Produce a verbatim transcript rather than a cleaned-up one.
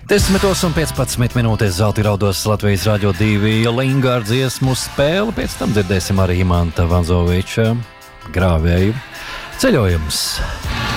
desmitos un piecpadsmit minūtēs zelta raudos Latvijas radio divi Lingard dziesmu spēli, pēc tam dzirdēsim arī Imanta Vanzoviča grāvēju ceļojums.